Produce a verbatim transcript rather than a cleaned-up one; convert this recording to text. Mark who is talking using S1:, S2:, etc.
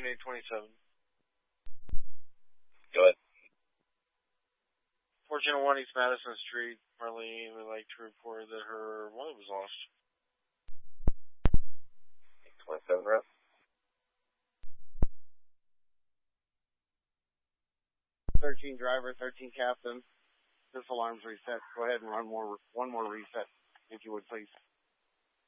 S1: eight twenty-seven.
S2: Go ahead.
S1: fourteen oh one East Madison Street. Marlene would like to report that her wallet was lost.
S2: eight twenty-seven, rep.
S1: thirteen driver, thirteen captain. This alarm's reset. Go ahead and run more, one more reset, if you would, please.